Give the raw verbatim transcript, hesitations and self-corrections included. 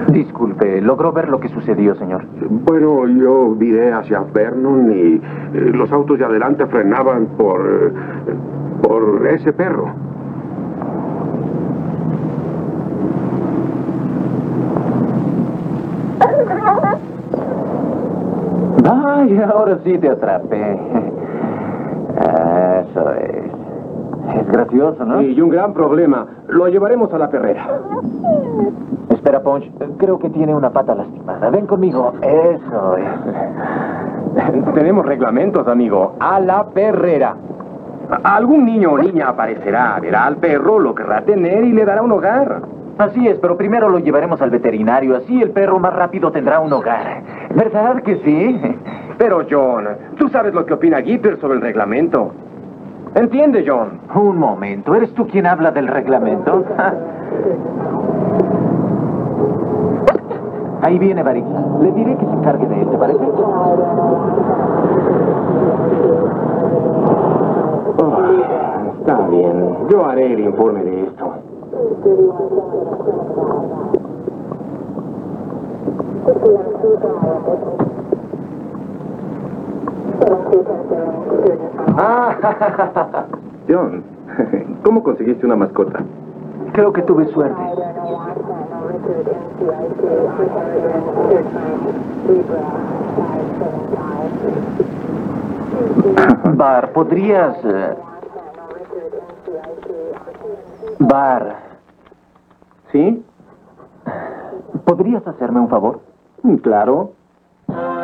Disculpe, ¿logró ver lo que sucedió, señor? Bueno, yo viré hacia Vernon y eh, los autos de adelante frenaban por... eh, por ese perro. Ay, ahora sí te atrapé. Eso es. Es gracioso, ¿no? Y un gran problema. Lo llevaremos a la perrera. Espera, Punch. Creo que tiene una pata lastimada. Ven conmigo. Eso es. Tenemos reglamentos, amigo. A la perrera. A- Algún niño o niña aparecerá, verá al perro, lo querrá tener y le dará un hogar. Así es, pero primero lo llevaremos al veterinario. Así el perro más rápido tendrá un hogar. ¿Verdad que sí? Pero, John, tú sabes lo que opina Gipper sobre el reglamento. ¿Entiende, John? Un momento. ¿Eres tú quien habla del reglamento? Ahí viene Barik. Le diré que se encargue de él, ¿te parece? Oh, está bien. Yo haré el informe de esto. Ah, John, ¿cómo conseguiste una mascota? Creo que tuve suerte. Bar, ¿podrías... eh, Bar, ¿Sí? ¿podrías hacerme un favor? Claro.